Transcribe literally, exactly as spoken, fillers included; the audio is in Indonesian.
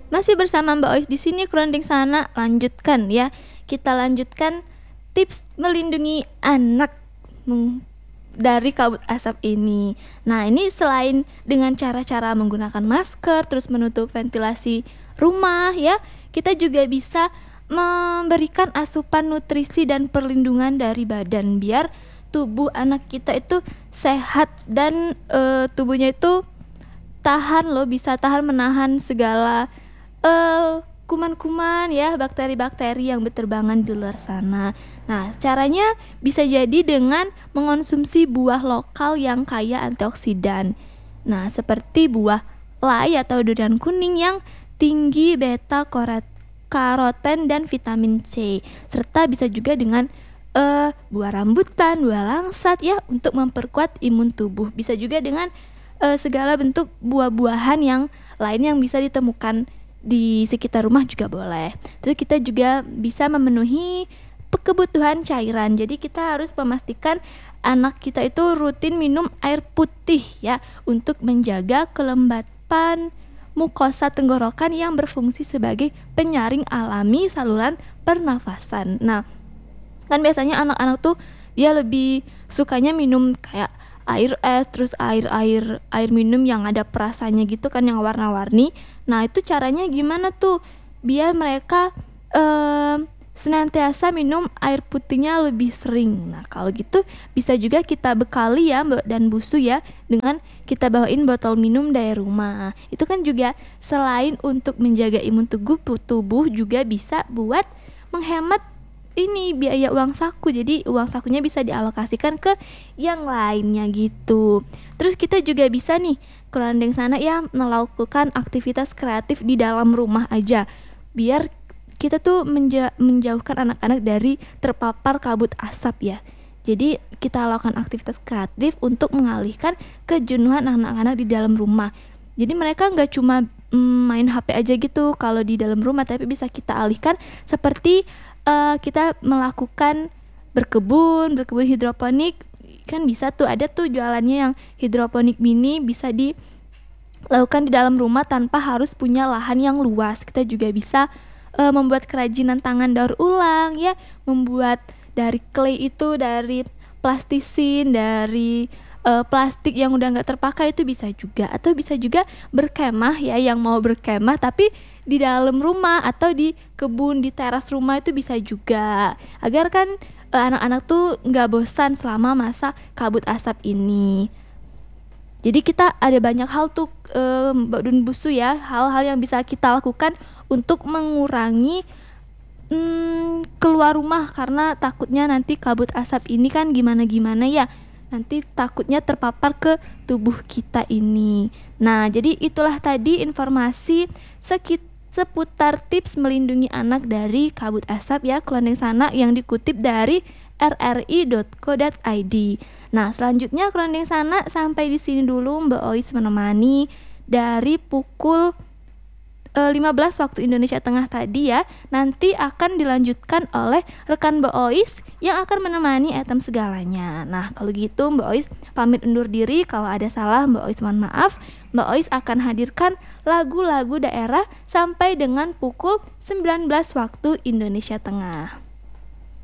Masih bersama Mbak Ois di sini Kuranding Sana, lanjutkan ya. Kita lanjutkan tips melindungi anak dari kabut asap ini. Nah, ini selain dengan cara-cara menggunakan masker, terus menutup ventilasi rumah ya, kita juga bisa memberikan asupan nutrisi dan perlindungan dari badan biar tubuh anak kita itu sehat dan e, tubuhnya itu tahan loh, bisa tahan menahan segala uh, kuman-kuman ya, bakteri-bakteri yang berterbangan di luar sana. Nah, caranya bisa jadi dengan mengonsumsi buah lokal yang kaya antioksidan. Nah, seperti buah lai atau durian kuning yang tinggi beta karoten dan vitamin C, serta bisa juga dengan uh, buah rambutan, buah langsat ya untuk memperkuat imun tubuh. Bisa juga dengan uh, segala bentuk buah-buahan yang lain yang bisa ditemukan di sekitar rumah juga boleh. Terus kita juga bisa memenuhi kebutuhan cairan. Jadi kita harus memastikan anak kita itu rutin minum air putih ya, untuk menjaga kelembapan mukosa tenggorokan yang berfungsi sebagai penyaring alami saluran pernafasan. Nah, kan biasanya anak-anak tuh dia lebih sukanya minum kayak air es, terus air-air air minum yang ada perasannya gitu kan, yang warna-warni. Nah, itu caranya gimana tuh biar mereka eh, senantiasa minum air putihnya lebih sering. Nah, kalau gitu bisa juga kita bekali ya Mbak dan Busu ya, dengan kita bawain botol minum dari rumah. Itu kan juga selain untuk menjaga imun tubuh, tubuh juga bisa buat menghemat ini biaya uang saku. Jadi uang sakunya bisa dialokasikan ke yang lainnya gitu. Terus kita juga bisa nih Kuranding Sana ya melakukan aktivitas kreatif di dalam rumah aja, biar kita tuh menja- menjauhkan anak-anak dari terpapar kabut asap ya. Jadi kita lakukan aktivitas kreatif untuk mengalihkan kejenuhan anak-anak di dalam rumah. Jadi mereka nggak cuma mm, main H P aja gitu kalau di dalam rumah, tapi bisa kita alihkan seperti Uh, kita melakukan berkebun, berkebun hidroponik. Kan bisa tuh, ada tuh jualannya yang hidroponik mini, bisa dilakukan di dalam rumah tanpa harus punya lahan yang luas. Kita juga bisa uh, membuat kerajinan tangan daur ulang ya, membuat dari clay itu, dari plastisin, dari uh, plastik yang udah nggak terpakai itu bisa juga. Atau bisa juga berkemah ya, yang mau berkemah tapi di dalam rumah atau di kebun, di teras rumah itu bisa juga, agar kan e, anak-anak tuh nggak bosan selama masa kabut asap ini. Jadi kita ada banyak hal tuh e, Mbak Dun Busu ya, hal-hal yang bisa kita lakukan untuk mengurangi mm, keluar rumah, karena takutnya nanti kabut asap ini kan gimana-gimana ya, nanti takutnya terpapar ke tubuh kita ini. Nah, jadi itulah tadi informasi sekitar seputar tips melindungi anak dari kabut asap ya Kuranding Sana, yang dikutip dari r r i dot co dot i d. Nah, selanjutnya Kuranding Sana sampai di sini dulu Mbak Ois menemani dari pukul e, lima belas waktu Indonesia Tengah tadi ya. Nanti akan dilanjutkan oleh rekan Mbak Ois yang akan menemani Etem segalanya. Nah, kalau gitu Mbak Ois pamit undur diri. Kalau ada salah Mbak Ois mohon maaf. Mbak Ois akan hadirkan lagu-lagu daerah sampai dengan pukul sembilan belas waktu Indonesia Tengah.